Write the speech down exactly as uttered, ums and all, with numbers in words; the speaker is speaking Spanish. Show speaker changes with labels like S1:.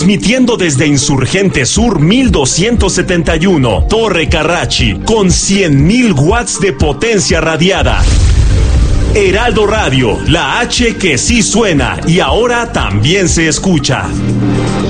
S1: Transmitiendo desde Insurgente Sur mil doscientos setenta y uno, Torre Carrachi, con cien mil watts de potencia radiada. Heraldo Radio, la H que sí suena y ahora también se escucha.